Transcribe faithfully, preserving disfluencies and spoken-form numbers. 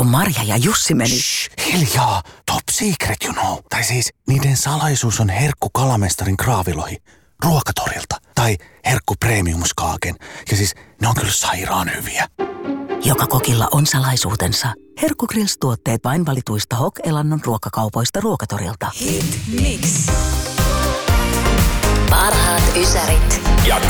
kun Marja ja Jussi meni... Shh, hiljaa! Top secret, you know. Tai siis niiden salaisuus on herkku kalamestarin kraavilohi ruokatorilta. Tai herkku premiumskaaken. Ja siis ne on kyllä sairaan hyviä. Joka kokilla on salaisuutensa. Herkku Grills-tuotteet vain valituista H O K-elannon ruokakaupoista ruokatorilta. Hit mix. Parhaat ysärit ja